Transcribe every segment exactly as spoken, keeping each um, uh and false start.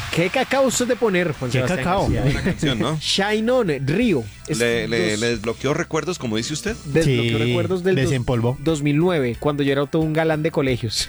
¿Qué cacao usted de poner, Juan ¿Qué Sebastián cacao? García? Una canción, ¿no? Shine On, Río. Es Le, le- dos- le desbloqueó recuerdos, como dice usted. Desbloqueó Sí, recuerdos del dos- desempolvó. dos mil nueve, cuando yo era todo un galán de colegios.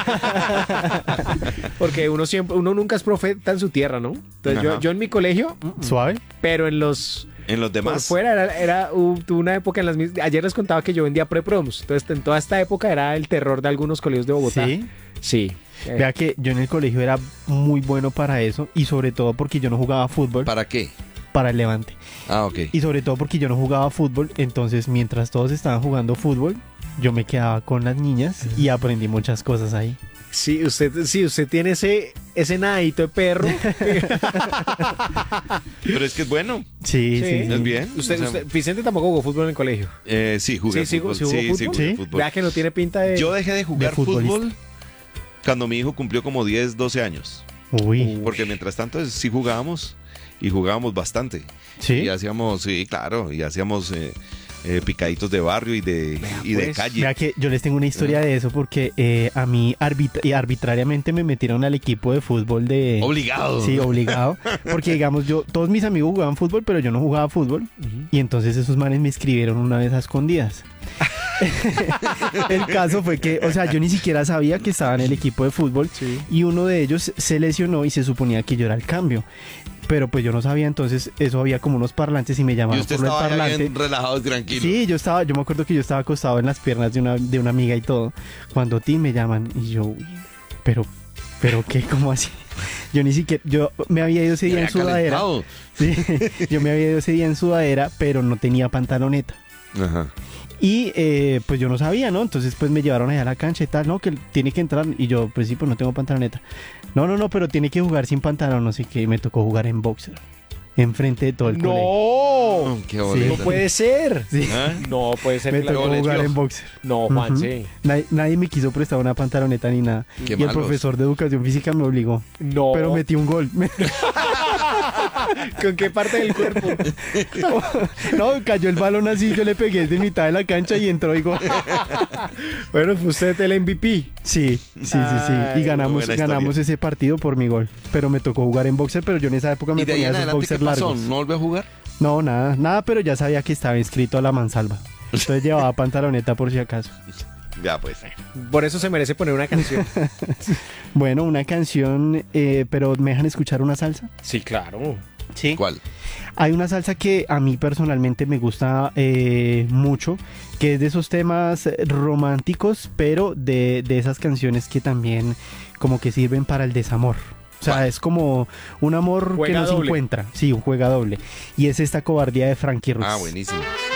Porque uno siempre, uno nunca es profeta en su tierra, ¿no? Entonces yo, Ajá. yo en mi colegio, mm, mm, Suave. pero en los En los por demás. fuera era, era hubo- tuve una época en las mis- ayer les contaba que yo vendía pre-promos. Entonces en toda esta época era el terror de algunos colegios de Bogotá. Sí. Sí. Eh, Vea que yo en el colegio era muy bueno para eso y sobre todo porque yo no jugaba fútbol para, ¿Para qué? el Levante. Ah, ok. Y sobre todo porque yo no jugaba fútbol, entonces mientras todos estaban jugando fútbol, yo me quedaba con las niñas y aprendí muchas cosas ahí. Sí, usted, sí, usted tiene ese, ese nadito de perro. Pero es que es bueno. Sí, Sí. sí. sí. Es bien. Usted, O sea, usted- Vicente tampoco jugó fútbol en el colegio. eh, sí, jugué Sí, sí, fútbol. sí jugó sí, sí, fútbol. jugué Sí. fútbol. Vea que no tiene pinta de... Yo dejé de jugar futbolista. fútbol cuando mi hijo cumplió como diez, doce años. Uy, Porque mientras tanto sí jugábamos y jugábamos bastante. sí. Y hacíamos, sí, claro, y hacíamos eh, eh, picaditos de barrio y de, Vea, y de pues. calle. Vea que yo les tengo una historia de eso porque eh, a mí arbitra- y arbitrariamente me metieron al equipo de fútbol de... Obligado. Sí, obligado. Porque digamos, yo, todos mis amigos jugaban fútbol, pero yo no jugaba fútbol. Y entonces esos manes me escribieron una vez a escondidas. El caso fue que, o sea, yo ni siquiera sabía que estaba en el equipo de fútbol. Sí. Y uno de ellos se lesionó y se suponía que yo era el cambio. Pero pues yo no sabía, entonces eso había como unos parlantes y me Y llamaron usted por el estaba ya parlante. bien relajado y tranquilo. Sí, yo estaba, yo me acuerdo que yo estaba acostado en las piernas de una, de una amiga y todo. Cuando ti me llaman y yo, uy, pero, pero qué, ¿cómo así? Yo ni siquiera, yo me había ido ese Me día en había sudadera. calentado. Sí, yo me había ido ese día en sudadera, pero no tenía pantaloneta. Ajá. Y eh, pues yo no sabía, ¿no? Entonces pues me llevaron allá a la cancha y tal, ¿no? Que tiene que entrar. Y yo, pues sí, pues no tengo pantaloneta. No, no, no, pero tiene que jugar sin pantalón, no sé qué. Y me tocó jugar en boxer. Enfrente de todo el colegio. ¡No! Oh, qué Sí. boleta. No puede ser. Sí. ¿Ah? No puede ser. Me que la- tocó goles, jugar yo. en boxer. No, Juan, Ujú. sí. Nadie, nadie me quiso prestar una pantaloneta ni nada. Qué y el malos. profesor de educación física me obligó. No. Pero metí un gol. ¿Con qué parte del cuerpo? No, cayó el balón así, yo le pegué de mitad de la cancha y entró y gol. Bueno, fue usted el M V P. Sí, sí, sí, sí. Ay, Y ganamos, buena ganamos historia. ese partido por mi gol. Pero me tocó jugar en boxer, pero yo en esa época me ¿Y de ahí ponía en esos adelante qué boxers pasó? largos. ¿No volvió a jugar? No, nada, nada, pero ya sabía que estaba inscrito a la mansalva. Entonces llevaba pantaloneta por si acaso. Ya, pues. Por eso se merece poner una canción. Bueno, una canción, eh, pero ¿me dejan escuchar una salsa? Sí, claro. Sí. ¿Cuál? Hay una salsa que a mí personalmente me gusta eh, mucho, que es de esos temas románticos, pero de, de esas canciones que también como que sirven para el desamor. O sea, ¿Cuál? es como un amor Juega que no se doble. encuentra. Sí, un juega doble. Y es esta cobardía de Frankie Ruiz. Ah, buenísimo.